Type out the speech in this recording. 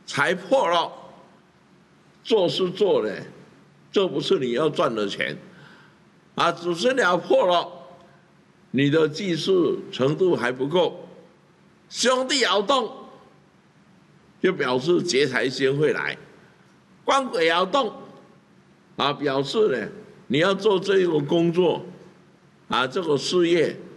财破了，做是做的，这不是你要赚的钱，啊，祖师鸟破了，你的技术程度还不够，兄弟爻动，就表示劫财星会来，官鬼爻动，啊，表示呢你要做这个工作，啊，这个事业